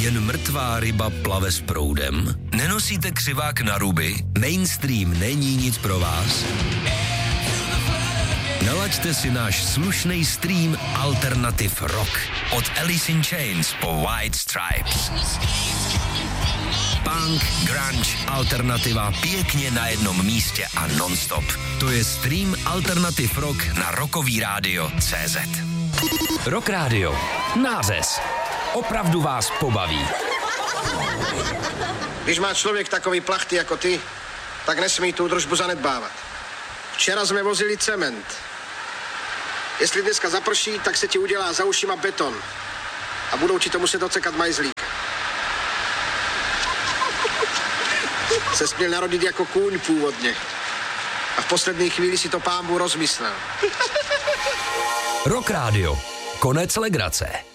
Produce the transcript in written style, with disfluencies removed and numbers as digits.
Jen mrtvá ryba plave s proudem? Nenosíte křivák na ruby? Mainstream není nic pro vás? Nalaďte si náš slušný stream Alternative Rock. Od Alice in Chains po White Stripes. Punk, grunge, alternativa pěkně na jednom místě a non-stop. To je stream Alternative Rock na rockovíradio.cz. Rock Radio. Nářez. Opravdu vás pobaví. Když má člověk takový plachty jako ty, tak nesmí tu údržbu zanedbávat. Včera jsme vozili cement. Jestli dneska zaprší, tak se ti udělá za ušima beton. A budou ti to muset ocekat majzlík. Se směl narodit jako kůň původně. A v poslední chvíli si to pán Bůh rozmyslel. Rock Radio. Konec legrace.